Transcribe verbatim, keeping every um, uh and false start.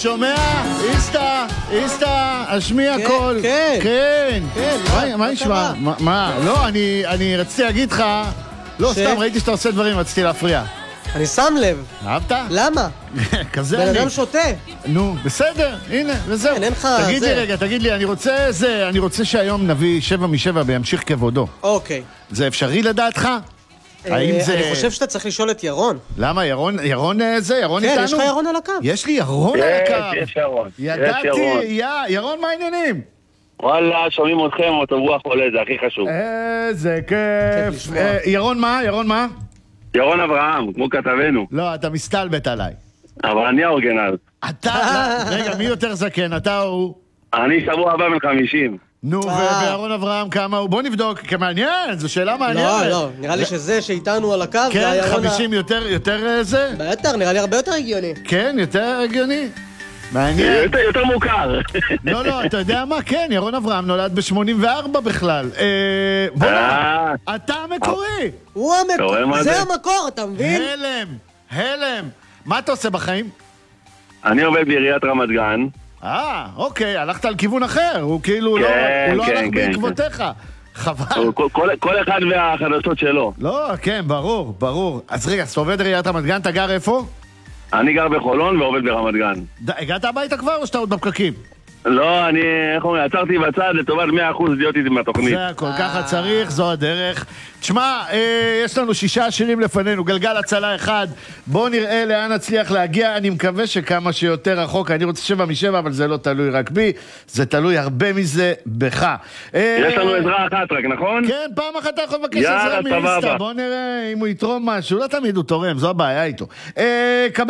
שומע? איסטה, איסטה, השמיע הכל. כן, כן. כן. מה, מה נשמע? מה, מה? לא, אני, אני רציתי להגיד לך, לא, ש- סתם, ראיתי שאתה עושה דברים, רציתי להפריע. אני שם לב. אהבת? למה? כזה בן אני. אדם שותה. נו, בסדר, הנה, וזהו. כן, אין לך תגיד לי זה. רגע, תגיד לי, אני רוצה זה, אני רוצה שהיום נביא שבע משבע וימשיך כבודו. אוקיי. זה אפשרי לדעתך? האם אה, זה... אני חושב שאתה צריך לשאול את ירון. למה, ירון, ירון אה, זה, ירון איתנו? כן, יש לך ירון על הקו. יש לי ירון על יש, הקו. יש ירון. יש ידעתי, ירון. יא, ירון, מה העניינים? וואלה, שומעים אתכם, הטובוח עולה, זה הכי חשוב. איזה כיף כיף. לשמוע. אה, ירון מה? ירון מה? ירון אברהם, כמו כתבנו. לא, אתה מסתלבט עליי. אבל אני האורגנל. אתה, רגע, מי יותר זקן? אתה או הוא? אני שבוע הבא בן חמישים. נו, אה. וירון אברהם כמה הוא? בוא נבדוק, כמעניין, זו שאלה מעניינת. לא, לא, נראה לי שזה שאיתנו על הקו זה כן, הירון ה... חמישים יותר, יותר אה, זה? בטח, נראה לי הרבה יותר הגיוני. כן, יותר הגיוני. מעניין. יותר, יותר מוכר. לא, לא, אתה יודע מה? כן, ירון אברהם נולד ב-שמונים וארבע בכלל. אה, בוא נראה, אה, אתה המקורי. הוא אתה רואה המקור, מה זה זה? המקור, אתה מבין? הלם, הלם. מה אתה עושה בחיים? אני עובד בעיריית רמת גן. אה, אוקיי, הלכת על כיוון אחר. הוא כאילו כן, לא, הוא לא כן, הלך כן. בעקבותיך. חבל. כל, כל, כל אחד והחדשות שלו. לא, כן, ברור, ברור. אז רגע, אז אתה עובד בעיריית רמת גן, אתה גר איפה? אני גר בחולון ועובד ברמת גן. ד- הגעת הביתה כבר או שאתה עוד בפקקים? לא, אני, איך אומרים, עצרתי בצד לטובת מאה אחוז להיות איתי מהתוכנית. זה הכל, ככה צריך, זו הדרך. תשמע, אה, יש לנו שישה שירים לפנינו, גלגל הצלה אחד. בוא נראה לאן נצליח להגיע. אני מקווה שכמה שיותר רחוק. אני רוצה שבע משבע, אבל זה לא תלוי רק בי. זה תלוי הרבה מזה בך. אה, יש לנו עזרה אחת רק, נכון? כן, פעם אחת אתה יכול לבקש יאללה, עזרה מאיסטה. סבבה. בוא נראה אם הוא יתרום משהו. לא תמיד הוא תורם, זו הבעיה איתו. אה, קבל